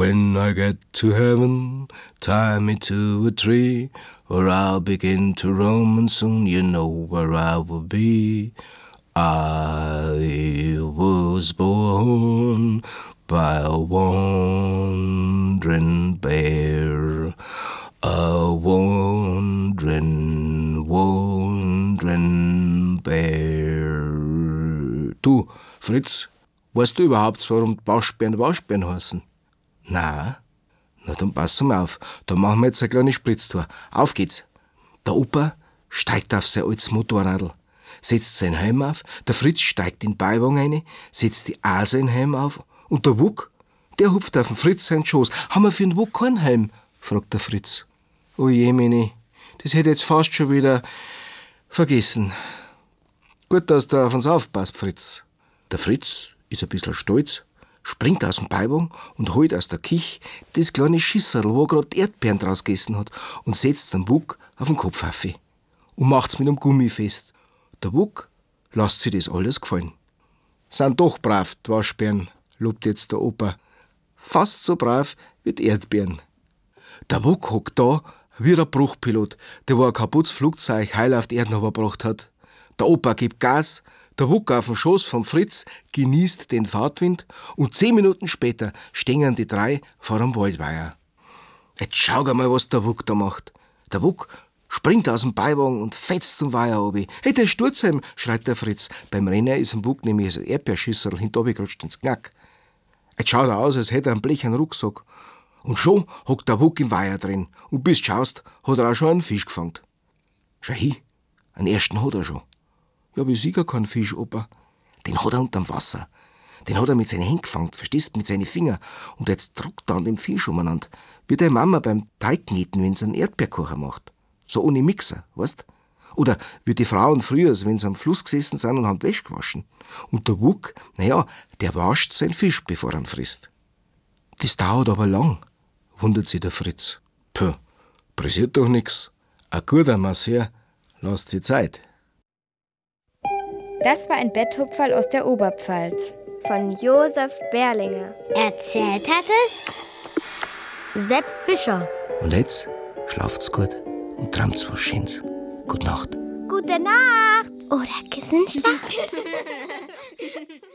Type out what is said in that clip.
When I get to heaven, tie me to a tree, or I'll begin to roam, and soon you know where I will be. I was born by a wandering bear, a wandering bear. Du, Fritz, weißt du überhaupt, warum Waschbären heißen? Na, dann passen wir auf. Da machen wir jetzt eine kleine Spritztour. Auf geht's. Der Opa steigt auf sein altes Motorradl, setzt seinen Helm auf, der Fritz steigt in den Beiwagen rein, setzt die auch seinen Helm auf und der Wuck, der hupft auf den Fritz seinen Schoß. Haben wir für den Wuck keinen Helm? Fragt der Fritz. Oh je, Mini, das hätte ich jetzt fast schon wieder vergessen. Gut, dass du auf uns aufpasst, Fritz. Der Fritz ist ein bisschen stolz, springt aus dem Beiwagen und holt aus der Kich das kleine Schisserl, wo er gerade Erdbeeren draus gegessen hat, und setzt den Wuck auf den Kopf auf und macht's mit einem Gummi fest. Der Wuck lässt sich das alles gefallen. Sind doch brav, die Waschbären, lobt jetzt der Opa. Fast so brav wie die Erdbeeren. Der Wuck hockt da wie ein Bruchpilot, der wo ein kaputtes Flugzeug heil auf die Erde gebracht hat. Der Opa gibt Gas, der Wuck auf dem Schoß vom Fritz genießt den Fahrtwind und 10 Minuten später stehen die drei vor einem Waldweiher. Jetzt schau mal, was der Wuck da macht. Der Wuck springt aus dem Beiwagen und fetzt zum Weiher runter. Hey, der Sturzheim, schreit der Fritz. Beim Rennen ist dem Wuck nämlich ein Erdbeerschüssel hintergerutscht ins Knack. Jetzt schaut er aus, als hätte er einen blechernen Rucksack. Und schon hockt der Wuck im Weiher drin. Und bis du schaust, hat er auch schon einen Fisch gefangen. Schau hin, einen ersten hat er schon. Ja, aber ich sehe gar keinen Fisch, Opa. Den hat er unterm Wasser. Den hat er mit seinen Händen gefangen, verstehst, mit seinen Fingern. Und jetzt druckt er an dem Fisch umeinander. Wie deine Mama beim Teigkneten, wenn sie einen Erdbeerkuchen macht. So ohne Mixer, weißt? Oder wie die Frauen früher, wenn sie am Fluss gesessen sind und haben die Wäsche gewaschen. Und der Wuck, der wascht seinen Fisch, bevor er ihn frisst. Das dauert aber lang, wundert sich der Fritz. Puh, pressiert doch nix. Ein guter Masseur lässt sich Zeit. Das war ein Betthupferl aus der Oberpfalz. Von Josef Berlinger. Erzählt hat es Sepp Fischer. Und jetzt schlaft's gut und träumt's was Schönes. Gute Nacht. Gute Nacht. oder Kissenschlacht.